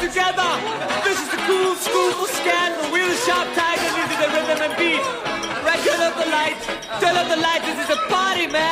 together. This is the cool school for scandal. We're the sharp tiger, this is the rhythm and beat. Right, turn up the lights, this is a party, man.